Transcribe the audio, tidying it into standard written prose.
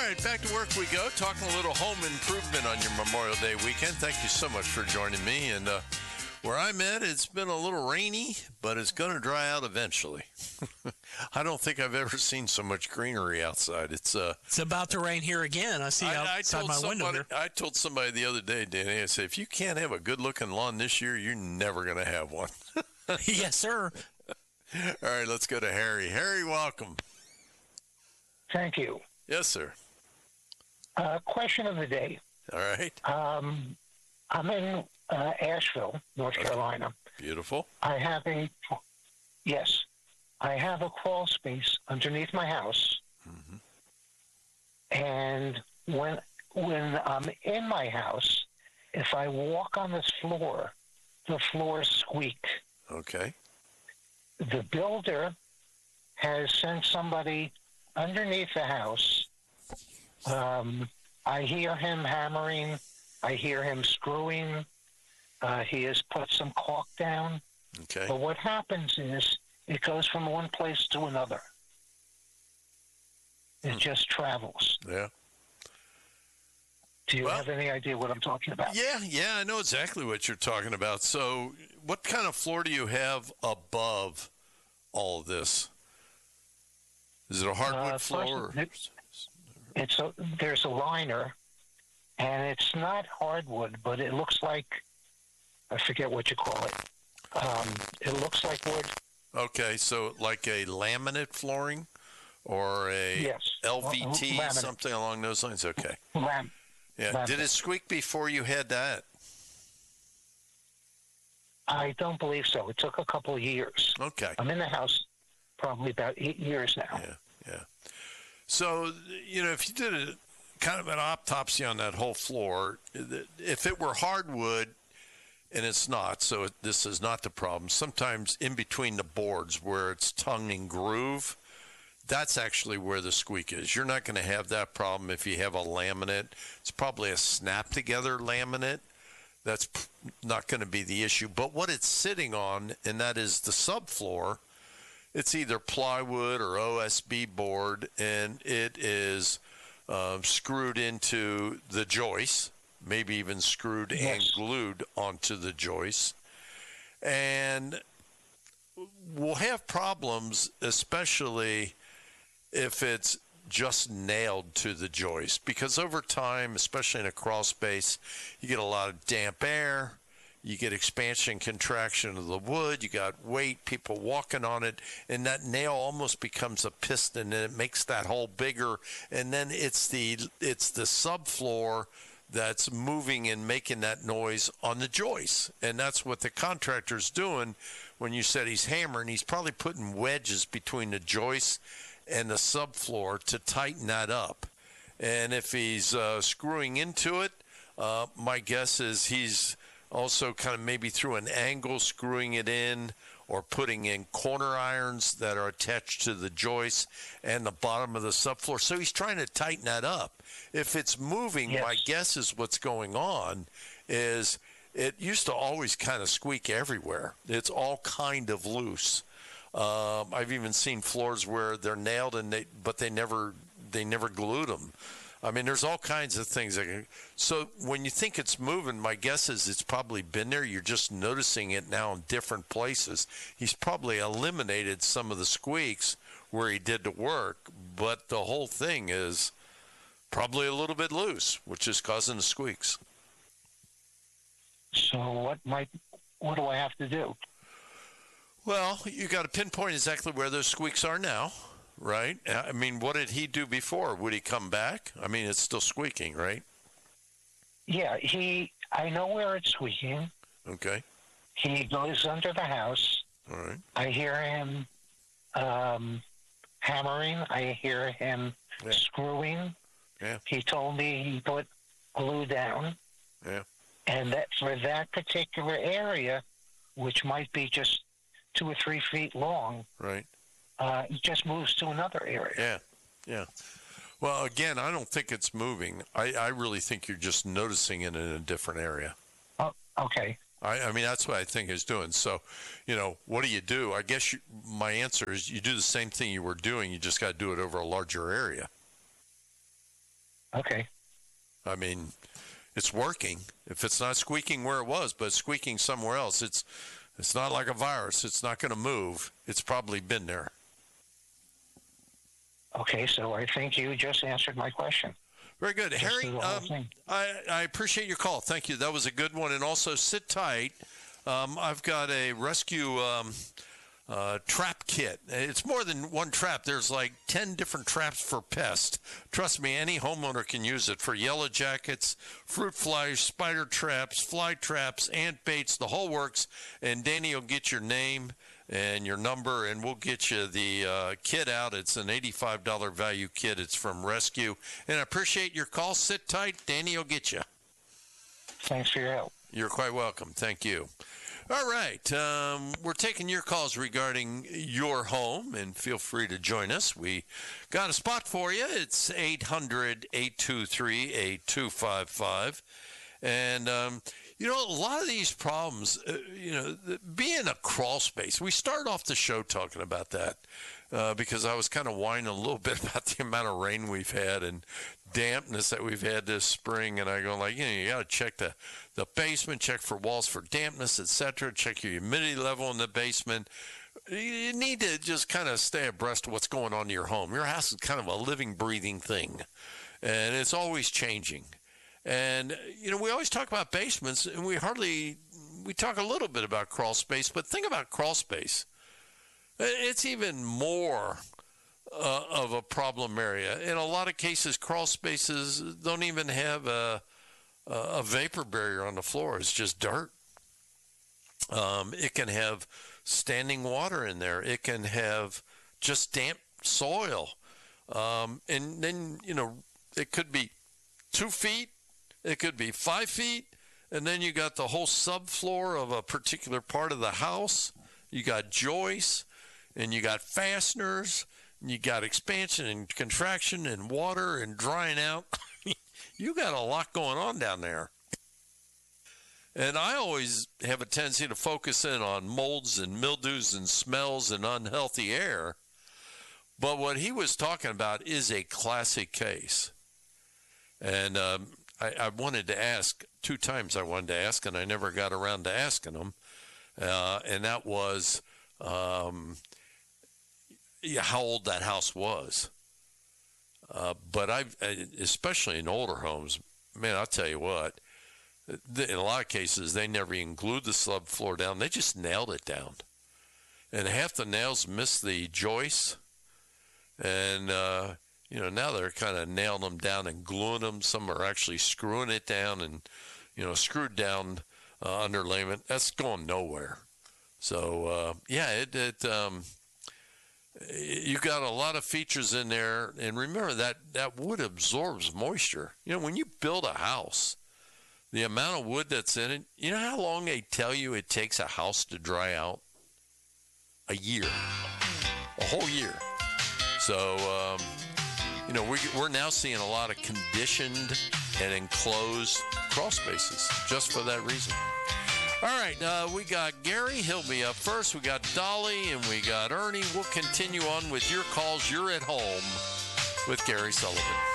All right, back to work we go. Talking a little home improvement on your Memorial Day weekend. Thank you so much for joining me. And where I'm at, it's been a little rainy, but it's going to dry out eventually. I don't think I've ever seen so much greenery outside. It's about to rain here again. I see outside my window here. I told somebody the other day, Danny, I said, if you can't have a good-looking lawn this year, you're never going to have one. Yes, sir. All right, let's go to Harry. Harry, welcome. Thank you. Yes, sir. Question of the day. All right. I'm in Asheville, North Carolina. Beautiful. I have a crawl space underneath my house. Mm-hmm. And when I'm in my house, if I walk on this floor, the floors squeak. Okay. The builder has sent somebody underneath the house. I hear him hammering. I hear him screwing. He has put some caulk down. Okay. But what happens is it goes from one place to another. It just travels. Yeah. Do you have any idea what I'm talking about? Yeah, I know exactly what you're talking about. So what kind of floor do you have above all of this? Is it a hardwood floor? There's a liner, and it's not hardwood, but it looks like, I forget what you call it. It looks like wood. Okay, so like a laminate flooring or a LVT, laminate. Something along those lines? Okay. Yeah. Laminate. Did it squeak before you had that? I don't believe so. It took a couple of years. Okay. I'm in the house probably about 8 years now. Yeah. So, if you did a kind of an autopsy on that whole floor, if it were hardwood, and it's not, so this is not the problem, sometimes in between the boards where it's tongue and groove, that's actually where the squeak is. You're not going to have that problem if you have a laminate. It's probably a snap-together laminate. That's not going to be the issue. But what it's sitting on, and that is the subfloor, it's either plywood or OSB board, and it is screwed into the joist, maybe even screwed and glued onto the joist. And we'll have problems, especially if it's just nailed to the joist, because over time, especially in a crawl space, you get a lot of damp air. You get expansion, contraction of the wood. You got weight, people walking on it, and that nail almost becomes a piston, and it makes that hole bigger. And then it's the subfloor that's moving and making that noise on the joist, and that's what the contractor's doing. When you said he's hammering, he's probably putting wedges between the joist and the subfloor to tighten that up. And if he's screwing into it, my guess is he's also kind of maybe through an angle screwing it in, or putting in corner irons that are attached to the joist and the bottom of the subfloor. So he's trying to tighten that up. If it's moving, my guess is what's going on is it used to always kind of squeak everywhere. It's all kind of loose. I've even seen floors where they're nailed but they never glued them. I mean, there's all kinds of things. So when you think it's moving, my guess is it's probably been there. You're just noticing it now in different places. He's probably eliminated some of the squeaks where he did the work, but the whole thing is probably a little bit loose, which is causing the squeaks. So what do I have to do? Well, you got to pinpoint exactly where those squeaks are now. Right? I mean, what did he do before? Would he come back? I mean, it's still squeaking, right? Yeah, I know where it's squeaking. Okay. He goes under the house. All right. I hear him hammering. I hear him screwing. Yeah. He told me he put glue down. Yeah. And that for that particular area, which might be just 2 or 3 feet long, right? It just moves to another area. Yeah. Well, again, I don't think it's moving. I really think you're just noticing it in a different area. Oh, okay. I mean, that's what I think it's doing. So, what do? I guess my answer is you do the same thing you were doing. You just got to do it over a larger area. Okay. I mean, it's working. If it's not squeaking where it was, but it's squeaking somewhere else, it's not like a virus. It's not going to move. It's probably been there. Okay, so I think you just answered my question. Very good. Harry, I appreciate your call. Thank you. That was a good one. And also, sit tight. I've got a rescue trap kit. It's more than one trap. There's like 10 different traps for pests. Trust me, any homeowner can use it for yellow jackets, fruit flies, spider traps, fly traps, ant baits, the whole works. And Danny will get your name and your number, and we'll get you the kit out. It's an $85 value kit. It's from Rescue. And I appreciate your call. Sit tight. Danny will get you. Thanks for your help. You're quite welcome. Thank you. All right. We're taking your calls regarding your home, and feel free to join us. We got a spot for you. It's 800-823-8255. And, you know, a lot of these problems, being a crawl space, we started off the show talking about that because I was kind of whining a little bit about the amount of rain we've had and dampness that we've had this spring. And I go like, you got to check the basement, check for walls for dampness, etc. Check your humidity level in the basement. You need to just kind of stay abreast of what's going on in your home. Your house is kind of a living, breathing thing, and it's always changing. And, we always talk about basements, and we talk a little bit about crawl space, but think about crawl space. It's even more of a problem area. In a lot of cases, crawl spaces don't even have a vapor barrier on the floor. It's just dirt. It can have standing water in there. It can have just damp soil. And then, it could be 2 feet. It could be 5 feet, and then you got the whole subfloor of a particular part of the house. You got joists, and you got fasteners, and you got expansion and contraction and water and drying out. You got a lot going on down there. And I always have a tendency to focus in on molds and mildews and smells and unhealthy air. But what he was talking about is a classic case. And I wanted to ask, 2 times I wanted to ask, and I never got around to asking him. And that was how old that house was. But especially in older homes, man, I'll tell you what, in a lot of cases, they never even glued the subfloor down. They just nailed it down. And half the nails missed the joists. And, now they're kind of nailing them down and gluing them. Some are actually screwing it down and, screwed down underlayment. That's going nowhere. So, you got a lot of features in there. And remember that wood absorbs moisture. When you build a house, the amount of wood that's in it, you know how long they tell you it takes a house to dry out? A year. A whole year. So, we're now seeing a lot of conditioned and enclosed crawl spaces just for that reason. All right, we got Gary. He'll be up first. We got Dolly and we got Ernie. We'll continue on with your calls. You're at home with Gary Sullivan.